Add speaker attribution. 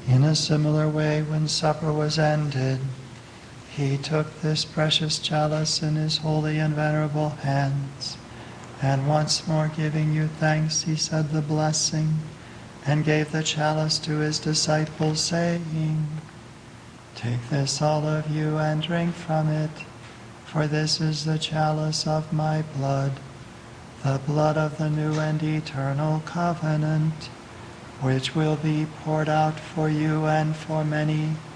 Speaker 1: In a similar way, when supper was ended, he took this precious chalice in his holy and venerable hands, and once more giving you thanks, he said the blessing, and gave the chalice to his disciples, saying, "Take this, all of you, and drink from it, for this is the chalice of my blood, the blood of the new and eternal covenant, which will be poured out for you and for many